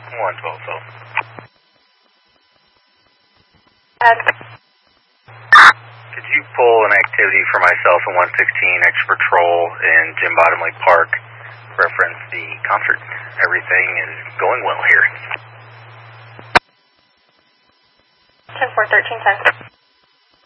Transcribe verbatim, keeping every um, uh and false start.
one twelve twelve. Ed. Could you pull an activity for myself in one sixteen extra patrol in Jim Bottomley Park? Reference the concert. Everything is going well here. ten four thirteen ten.